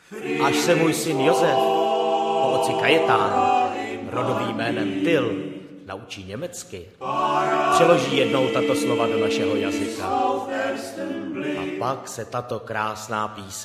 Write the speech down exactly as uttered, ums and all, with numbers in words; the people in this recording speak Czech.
Až se můj syn Josef po otci Kajetánu, rodovým jménem Till, naučí německy, přeloží jednou tato slova do našeho jazyka. A pak se tato krásná píseň